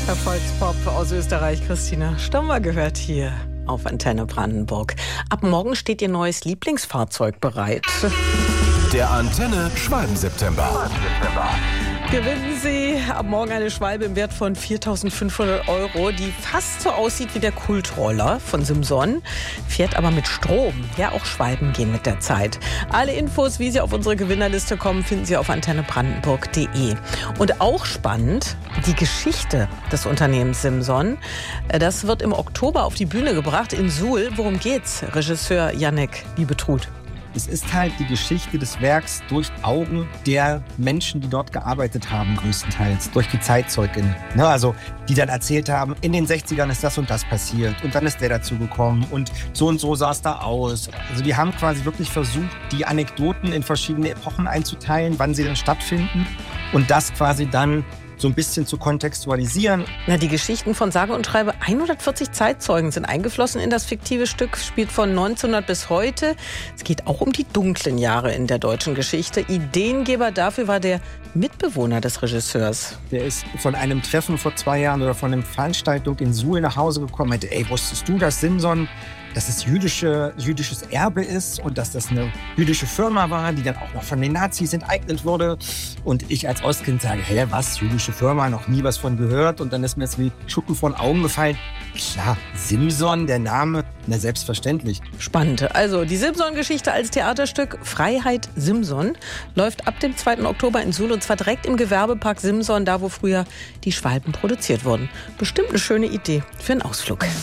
Der Volkspop aus Österreich, Christina Stammer, gehört hier auf Antenne Brandenburg. Ab morgen steht Ihr neues Lieblingsfahrzeug bereit. Der Antenne Schwalben-September. Gewinnen Sie ab morgen eine Schwalbe im Wert von 4.500 €, die fast so aussieht wie der Kultroller von Simson, fährt aber mit Strom. Ja, auch Schwalben gehen mit der Zeit. Alle Infos, wie Sie auf unsere Gewinnerliste kommen, finden Sie auf antennebrandenburg.de. Und auch spannend, die Geschichte des Unternehmens Simson. Das wird im Oktober auf die Bühne gebracht in Suhl. Worum geht's, Regisseur Jannik Liebetrud? Es ist halt die Geschichte des Werks durch Augen der Menschen, die dort gearbeitet haben, größtenteils, durch die Zeitzeuginnen. Ne, also die dann erzählt haben, in den 60ern ist das und das passiert und dann ist der dazu gekommen und so sah es da aus. Also die haben quasi wirklich versucht, die Anekdoten in verschiedene Epochen einzuteilen, wann sie denn stattfinden und das quasi dann so ein bisschen zu kontextualisieren. Na, die Geschichten von sage und schreibe 140 Zeitzeugen sind eingeflossen in das fiktive Stück, spielt von 1900 bis heute. Es geht auch um die dunklen Jahre in der deutschen Geschichte. Ideengeber dafür war der Mitbewohner des Regisseurs. Der ist von einem Treffen vor 2 Jahren oder von einer Veranstaltung in Suhl nach Hause gekommen und meinte, ey, wusstest du, dass Simson, dass es jüdisches Erbe ist und dass das eine jüdische Firma war, die dann auch noch von den Nazis enteignet wurde. Und ich als Ostkind sage, hä, was, jüdische Firma, noch nie was von gehört. Und dann ist mir jetzt wie Schuppen von Augen gefallen. Klar, Simson, der Name, na selbstverständlich. Spannend. Also die Simson-Geschichte als Theaterstück Freiheit Simson läuft ab dem 2. Oktober in Suhl und zwar direkt im Gewerbepark Simson, da wo früher die Schwalben produziert wurden. Bestimmt eine schöne Idee für einen Ausflug.